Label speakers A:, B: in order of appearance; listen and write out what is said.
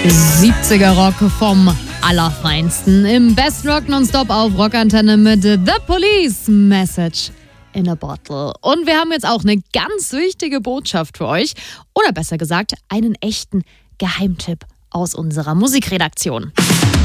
A: 70er Rock vom Allerfeinsten. Im Best Rock Nonstop auf Rockantenne mit The Police, Message in a Bottle. Und wir haben jetzt auch eine ganz wichtige Botschaft für euch. Oder besser gesagt, einen echten Geheimtipp aus unserer Musikredaktion.